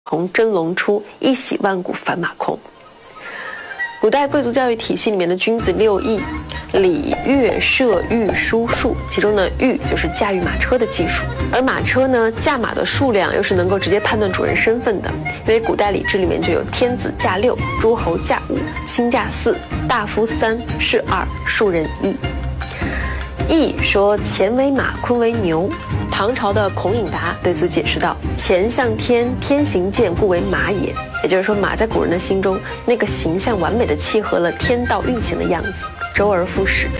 从真龙出，一洗万古凡马空。古代贵族教育体系里面的君子六艺，礼、乐、射、御、书、数，其中呢，御就是驾驭马车的技术，而马车呢，驾马的数量又是能够直接判断主人身份的，因为古代礼制里面就有天子驾6，诸侯驾5，卿驾4，大夫3，士2，庶人1。易说乾为马，坤为牛。唐朝的孔颖达对此解释道：乾象天，天行健，故为马也。也就是说，马在古人的心中那个形象完美的契合了天道运行的样子，周而复始，